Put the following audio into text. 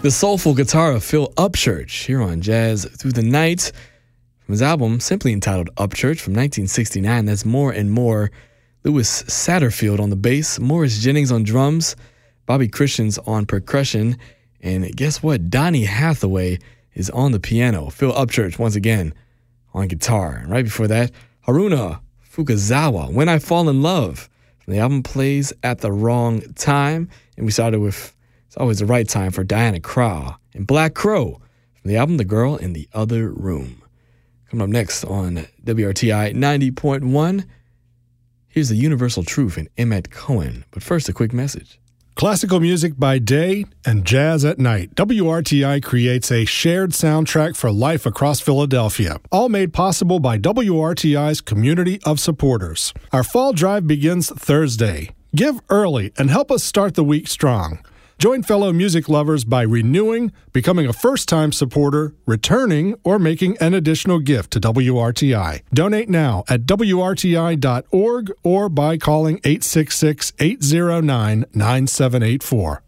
The soulful guitar of Phil Upchurch here on Jazz Through the Night from his album simply entitled Upchurch from 1969. That's More and More. Lewis Satterfield on the bass, Morris Jennings on drums, Bobby Christians on percussion, and guess what? Donny Hathaway is on the piano. Phil Upchurch once again on guitar. And right before that, Haruna Fukazawa, When I Fall in Love from the album Plays at the Wrong Time. And we started with It's Always the Right Time for Diana Krall and Black Crow from the album The Girl in the Other Room. Coming up next on WRTI 90.1, here's The Universal Truth and Emmett Cohen. But first, a quick message. Classical music by day and jazz at night. WRTI creates a shared soundtrack for life across Philadelphia, all made possible by WRTI's community of supporters. Our fall drive begins Thursday. Give early and help us start the week strong. Join fellow music lovers by renewing, becoming a first-time supporter, returning, or making an additional gift to WRTI. Donate now at WRTI.org or by calling 866-809-9784.